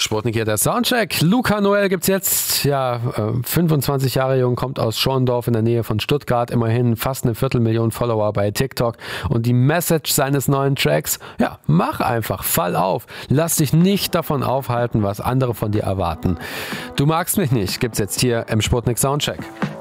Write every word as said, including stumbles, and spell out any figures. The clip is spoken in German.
Sputnik hier, der Soundcheck. Luca Noel gibt's jetzt, ja, fünfundzwanzig Jahre jung, kommt aus Schorndorf in der Nähe von Stuttgart, immerhin fast eine Viertelmillion Follower bei TikTok. Und die Message seines neuen Tracks, ja, mach einfach, fall auf, lass dich nicht davon aufhalten, was andere von dir erwarten. Du magst mich nicht, gibt's jetzt hier im Sputnik Soundcheck.